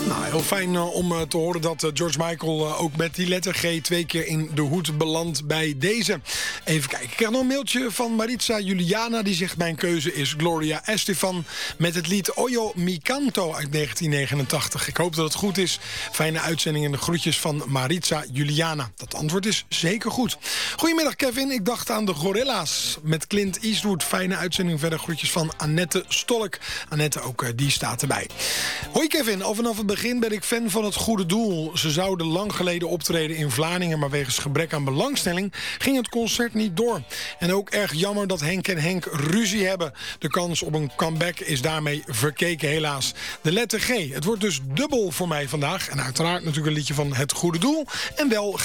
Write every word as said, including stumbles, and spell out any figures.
Nou, heel fijn uh, om uh, te horen dat uh, George Michael uh, ook met die letter G twee keer in de hoed belandt bij deze. Even kijken, ik krijg nog een mailtje van Maritza Juliana. Die zegt: mijn keuze is Gloria Estefan met het lied Oyo Mi Canto uit negentien negenentachtig. Ik hoop dat het goed is. Fijne uitzending en de groetjes van Maritza Juliana. Dat antwoord is zeker goed. Goedemiddag Kevin, ik dacht aan de Gorilla's met Clint Eastwood. Fijne uitzending verder. Groetjes van Annette Stolk. Annette ook, uh, die staat erbij. Hoi Kevin, al vanaf het begin ben ik fan van het goede doel. Ze zouden lang geleden optreden in Vlaardingen, maar wegens gebrek aan belangstelling ging het concert niet door. En ook erg jammer dat Henk en Henk ruzie hebben. De kans op een comeback is daarmee verkeken helaas. De letter G. Het wordt dus dubbel voor mij vandaag. En uiteraard natuurlijk een liedje van het goede doel. En wel G